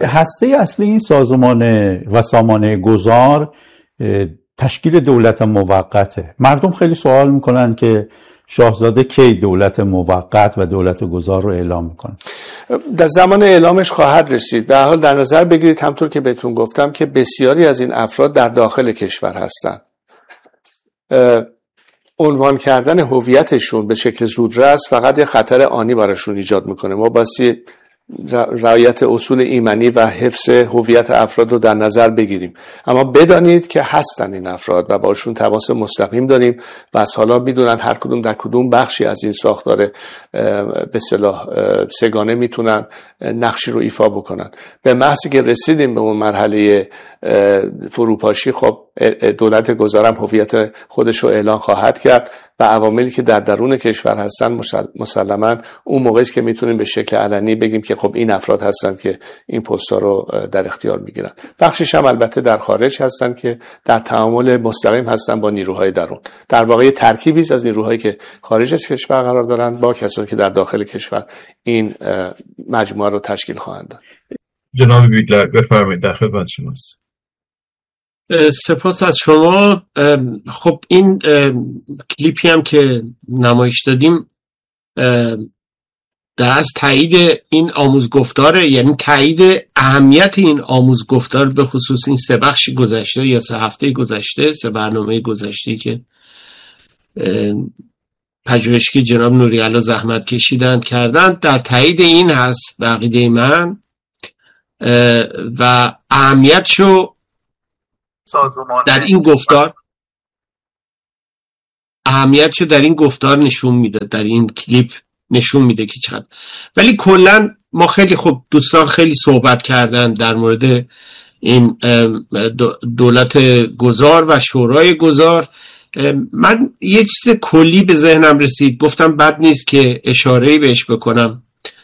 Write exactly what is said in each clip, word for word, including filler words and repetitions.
هسته اصلی این سازمان و سامانه گذار تشکیل دولت موقته. مردم خیلی سوال میکنن که شاهزاده کی دولت موقت و دولت گذار رو اعلام میکنه؟ در زمان اعلامش خواهد رسید. به هر حال در نظر بگیرید همطور که بهتون گفتم که بسیاری از این افراد در داخل کشور هستند. عنوان کردن هویتشون به شکل زودرس فقط یه خطر آنی براشون ایجاد میکنه. ما باستی رعایت اصول ایمنی و حفظ هویت افراد رو در نظر بگیریم، اما بدانید که هستن این افراد و باشون تماس مستقیم داریم و از حالا میدونن هر کدوم در کدوم بخشی از این ساختار به اصطلاح سگانه میتونن نقشی رو ایفا بکنن. به محضی که رسیدیم به اون مرحله فروپاشی، خب دولت گذارم هویت خودش رو اعلان خواهد کرد و عواملی که در درون کشور هستن مسلماً اون موقعی است که میتونیم به شکل علنی بگیم که خب این افراد هستن که این پست‌ها رو در اختیار میگیرن. بخشش هم البته در خارج هستن که در تعامل مستقیم هستن با نیروهای درون. در واقع ترکیبی است از نیروهایی که خارج از کشور قرار دارن با کسانی که در داخل کشور این مجموعه رو تشکیل خواهند داد. جناب بیگلر بفرمایید، در خدمت شماست. سپاس از شما. خب این کلیپی هم که نمایش دادیم در از تایید این آموزگفتاره، یعنی تایید اهمیت این آموزگفتار به خصوص این سه بخش گذشته یا سه هفته گذشته، سه برنامه گذشته که پژوهشی جناب نوری‌علا زحمت کشیدن کردن در تایید این هست به عقیده من و اهمیتشو در این گفتار اهمیتشو در این گفتار نشون میده، در این کلیپ نشون میده که چقدر. ولی کلا ما خیلی خوب دوستان خیلی صحبت کردن در مورد این دولت گذار و شورای گذار. من یه چیز کلی به ذهنم رسید، گفتم بد نیست که اشاره‌ای بهش بکنم.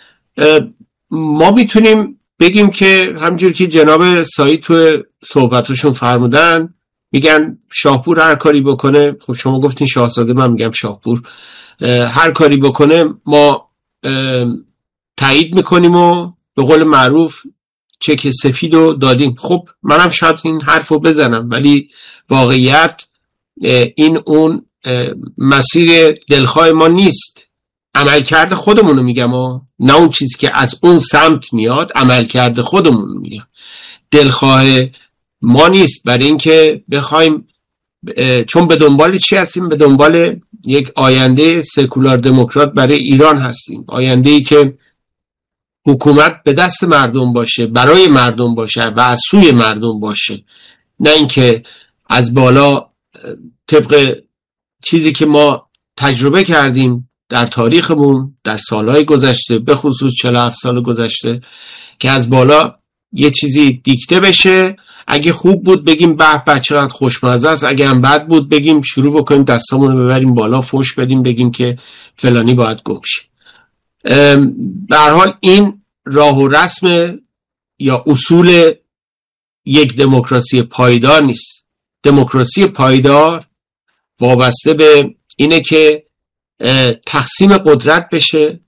ما میتونیم بگیم که همجور که جناب سایی تو صحبتاشون فرمودن، میگن شاهپور هر کاری بکنه، خب شما گفتین شاهزاده، من میگم شاهپور هر کاری بکنه ما تایید میکنیم و به قول معروف چک سفید رو دادیم. خب منم شاید این حرف رو بزنم، ولی واقعیت این اون مسیر دلخواه ما نیست. عملکرد خودمونو میگم و نه اون چیزی که از اون سمت میاد، عملکرد خودمونو میگم. دلخواه ما نیست، برای اینکه بخوایم چون به دنبال چی هستیم؟ به دنبال یک آینده سکولار دموکرات برای ایران هستیم، آینده‌ای که حکومت به دست مردم باشه، برای مردم باشه و از سوی مردم باشه، نه اینکه از بالا طبق چیزی که ما تجربه کردیم در تاریخمون در سالهای گذشته، به خصوص چهل و هفت سال گذشته، که از بالا یه چیزی دیکته بشه. اگه خوب بود بگیم به به چقدر خوشمزه است، اگه هم بد بود بگیم شروع بکنیم دستامون رو ببریم بالا، فوش بدیم، بگیم که فلانی باید گم شه. به هر حال این راه و رسم یا اصول یک دموکراسی پایدار نیست. دموکراسی پایدار وابسته به اینه که تقسیم قدرت بشه،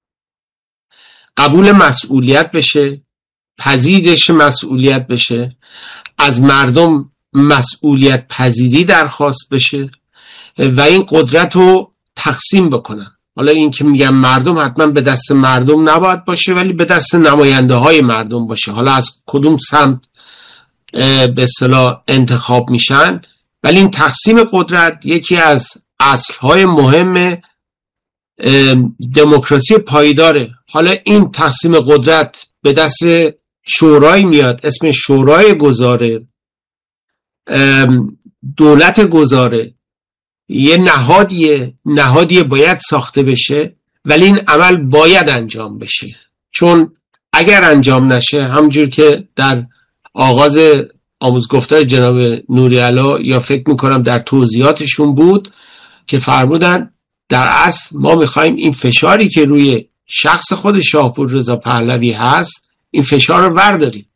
قبول مسئولیت بشه، پذیرش مسئولیت بشه، از مردم مسئولیت پذیری درخواست بشه و این قدرت رو تقسیم بکنن. حالا این که میگم مردم حتما به دست مردم نباید باشه، ولی به دست نماینده های مردم باشه. حالا از کدوم سمت به اصطلاح انتخاب میشن، ولی این تقسیم قدرت یکی از اصلهای مهم دموکراسی پایداره. حالا این تقسیم قدرت به دست شورای میاد، اسم شورای گذاره، دولت گذاره، یه نهادیه نهادیه باید ساخته بشه، ولی این عمل باید انجام بشه. چون اگر انجام نشه، همجور که در آغاز آموزگفتار جناب نوری‌علا یا فکر میکنم در توضیحاتشون بود که فرمودن در اصل ما میخوایم این فشاری که روی شخص خود شاهپور رضا پهلوی هست، این فشار رو ورداریم.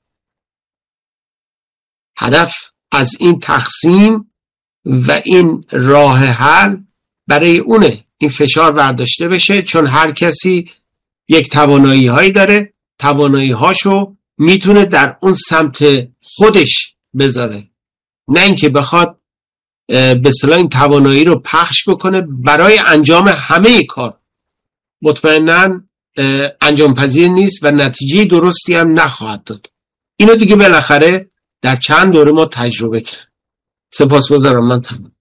هدف از این تقسیم و این راه حل برای اونه، این فشار برداشته بشه، چون هر کسی یک توانایی هایی داره، توانایی هاشو میتونه در اون سمت خودش بذاره، نه اینکه بخواد به اصطلاح این توانایی رو پخش بکنه برای انجام همه کار. مطمئناً انجام پذیر نیست و نتیجه درستی هم نخواهد داد. اینو دیگه بالاخره در چند دوره ما تجربه کرد. سپاسگزارم. من تمام.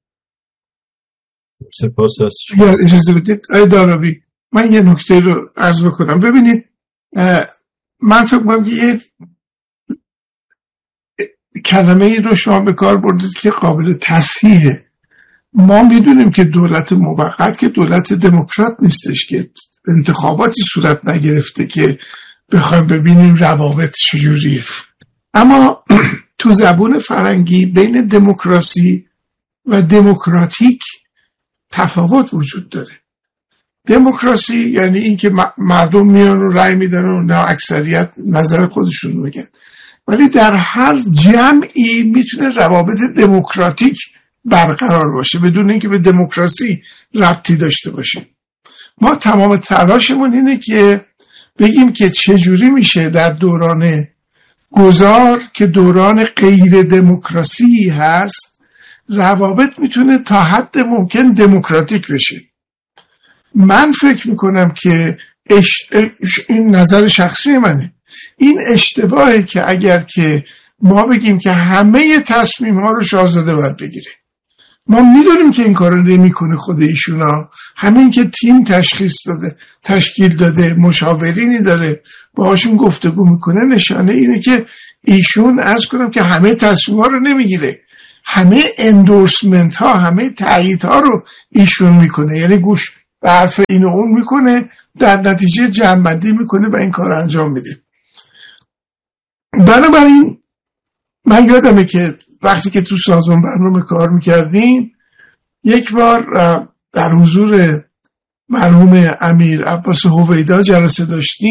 سپاس از شما. اگر اجازه بدید آقای دارابی، من یه نکته رو عرض بکنم. ببینید من فکر می‌کنم که یه کلمه ای رو شما به کار بردید که قابل تصحیحه. ما میدونیم که دولت موقت که دولت دموکرات نیستش، که انتخاباتی صورت نگرفته که بخوایم ببینیم روابط چجوریه. اما تو زبون فرنگی بین دموکراسی و دموکراتیک تفاوت وجود داره. دموکراسی یعنی این که مردم میان و رأی میدن و نه اکثریت نظر خودشون میگن، ولی در هر جمعی میتونه روابط دموکراتیک برقرار باشه بدون اینکه به دموکراسی ربطی داشته باشه. ما تمام تلاشمون اینه که بگیم که چجوری میشه در دوران گذار که دوران غیر دموکراسی هست روابط میتونه تا حد ممکن دموکراتیک بشه. من فکر میکنم که اش... این نظر شخصی منه، این اشتباهه که اگر که ما بگیم که همه تصمیم ها رو شاهزاده باید بگیره. ما میدونیم که این کارو نمیکنه خود ایشونا، همین که تیم تشخیص داده، تشکیل داده، مشاورینی داره باهاشون گفتگو میکنه، نشانه اینه که ایشون عرض کنم که همه تصمیم ها رو نمیگیره، همه اندورسمنت ها، همه تایید ها رو ایشون میکنه، یعنی گوش به حرف این و اون میکنه، در نتیجه جمع‌بندی میکنه و این کار انجام میده. بنابراین من یادمه که وقتی که تو سازمان برنامه کار میکردیم یک بار در حضور مرحوم امیر عباس هویدا جلسه داشتیم.